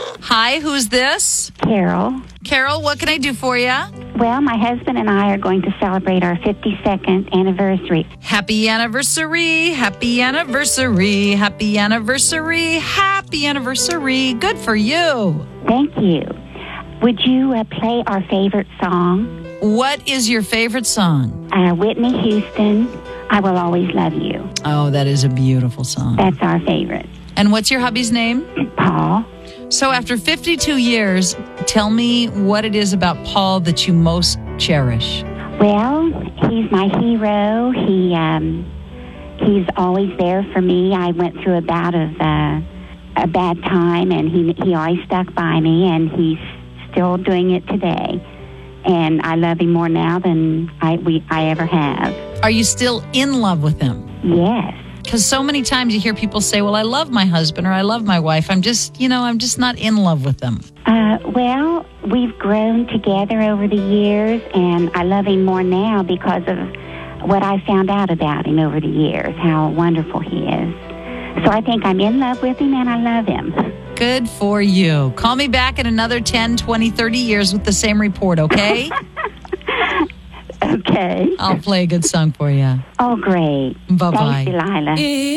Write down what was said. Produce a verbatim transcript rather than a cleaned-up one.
Hi, who's this? Carol. Carol, what can I do for you? Well, my husband and I are going to celebrate our fifty-second anniversary. Happy anniversary, happy anniversary, happy anniversary, happy anniversary. Good for you. Thank you. Would you uh, play our favorite song? What is your favorite song? Uh, Whitney Houston, I Will Always Love You. Oh, that is a beautiful song. That's our favorite. And what's your hubby's name? Paul. So after fifty-two years, tell me what it is about Paul that you most cherish. Well, he's my hero. He um, he's always there for me. I went through a bout of uh, a bad time, and he he always stuck by me, and he's still doing it today. And I love him more now than I we I ever have. Are you still in love with him? Yes. Because so many times you hear people say, well, I love my husband or I love my wife. I'm just, you know, I'm just not in love with them. Uh, well, we've grown together over the years, and I love him more now because of what I found out about him over the years, how wonderful he is. So I think I'm in love with him, and I love him. Good for you. Call me back in another ten, twenty, thirty years with the same report, okay? Okay. I'll play a good song for you. Oh, great. Bye-bye. Thanks, Delilah.